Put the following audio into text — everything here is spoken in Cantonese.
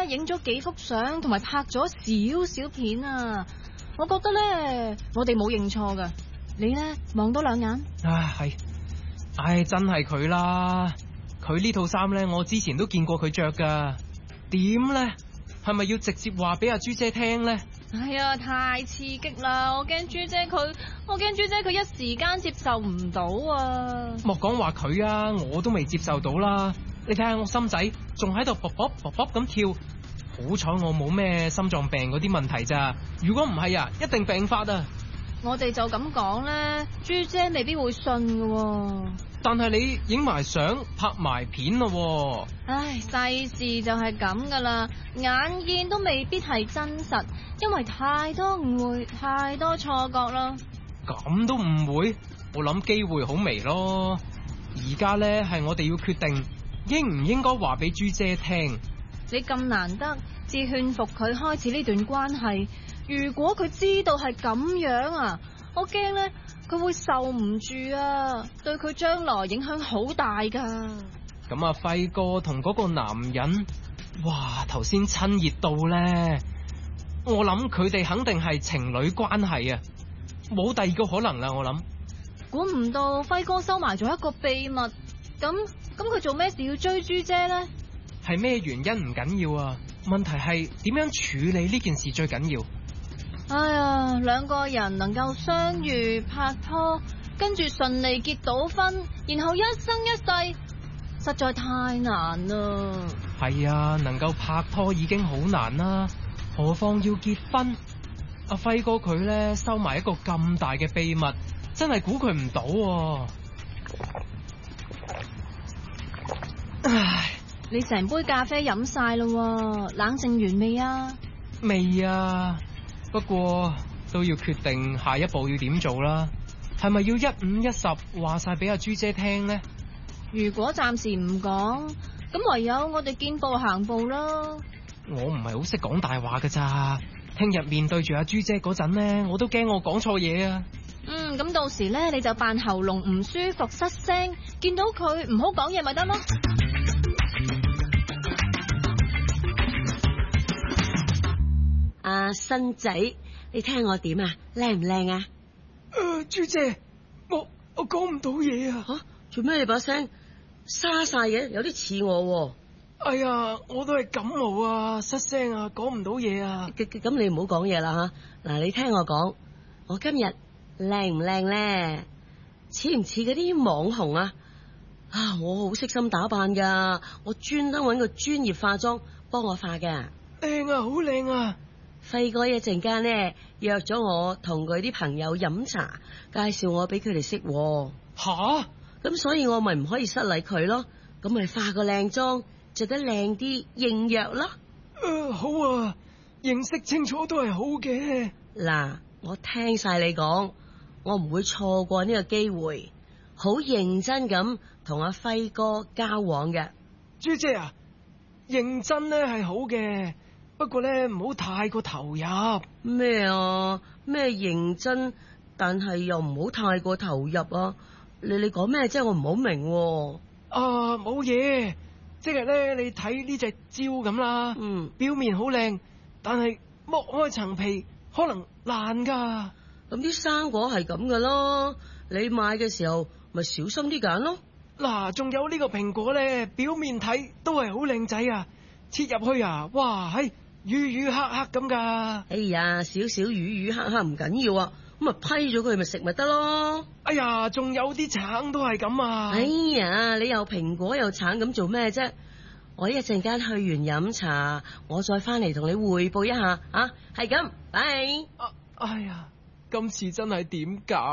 影咗幾幅相，同埋拍咗少少片啊。我覺得咧，我哋冇認錯噶。你咧望多兩眼。 真係佢啦。佢呢套衫咧，我之前都見過佢着噶。點咧？係咪要直接話俾阿朱姐聽咧？ 哎呀，太刺激啦！我驚朱姐佢一時間接受唔到啊！ 莫講話佢啊，我都未接受到啦。你睇下我心仔仲喺度卜卜卜卜咁跳，好彩我冇咩心臟病嗰啲問題咋。如果唔係啊，一定病發啊！ 我哋就咁講咧，朱姐未必會信㗎。 但係你影埋相拍埋片咯。 唉，世事就係咁噶啦，眼見都未必係真實，因為太多誤會，太多錯覺啦。 咁都誤會？我諗機會好微咯。而家咧係我哋要決定應唔應該話俾朱姐聽。 你咁難得至勸服佢開始呢段關係，如果佢知道係咁樣啊，我驚咧佢會受唔住啊，對佢將來影響好大噶。 咁阿輝哥同嗰個男人，哇，頭先親熱到咧，我諗佢哋肯定係情侶關係啊，冇第二個可能啦。我諗估唔到輝哥收埋咗一個秘密，咁佢做咩事要追朱姐咧？ 係咩原因唔緊要啊，問題係點樣處理呢件事最緊要。 哎呀，兩個人能夠相遇拍拖，跟住順利結到婚，然後一生一世，實在太難啦。 係啊，能夠拍拖已經好難啦，何況要結婚。阿輝哥佢咧收埋一個咁大嘅秘密，真係估佢唔到。唉， 你成杯咖啡飲晒咯，冷靜完未啊？ 未啊，不過都要決定下一步要點做啦。係咪要1、5、1、10話晒俾阿朱姐聽呢？ 如果暫時唔講，咁唯有我哋見步行步啦。 我唔係好識講大話噶咋，聽日面對住阿朱姐嗰陣呢，我都驚我講錯嘢啊。 咁到時咧你就扮喉嚨唔舒服失聲，見到佢唔好講嘢咪得咯。 阿新仔，你聽我點啊？靚唔靚啊？ 朱姐，我講唔到嘢啊！ 吓，做咩你把聲沙晒嘅？有啲似我。 哎呀，我都係感冒啊，失聲啊，講唔到嘢啊。 咁你唔好講嘢啦吓。嗱，你聽我講，我今日靚唔靚咧？似唔似嗰啲網紅啊？我好悉心打扮噶，我專登搵個專業化妝幫我化嘅。 靚啊，好靚啊！ 輝哥一陣間咧約咗我同佢啲朋友飲茶，介紹我俾佢哋識。 吓？ 咁所以我咪唔可以失禮佢咯，咁咪化個靚妝，着得靚啲應約咯。 好啊，認識清楚都係好嘅。 嗱，我聽晒你講，我唔會錯過呢個機會，好認真咁同阿輝哥交往嘅。 朱姐啊，認真咧係好嘅，不過咧唔好太過投入。 咩啊？咩認真？但係又唔好太過投入啊？你講咩啫？我唔好明。 冇嘢，即係咧你睇呢隻蕉咁啦，表面好靚，但係剝開層皮可能爛噶。 咁啲生果係咁噶咯，你買嘅時候咪小心啲揀咯。 嗱，仲有呢個蘋果咧，表面睇都係好靚仔啊，切入去啊，哇，係乳乳黑黑咁噶。 哎呀，少少乳乳黑黑唔緊要啊，咁咪批咗佢咪食咪得咯。 哎呀，仲有啲橙都係咁啊。 哎呀，你又蘋果又橙咁做咩啫？我一陣間去完飲茶，我再翻嚟同你匯報一下啊。係咁，拜。 哎呀，今次真係點搞？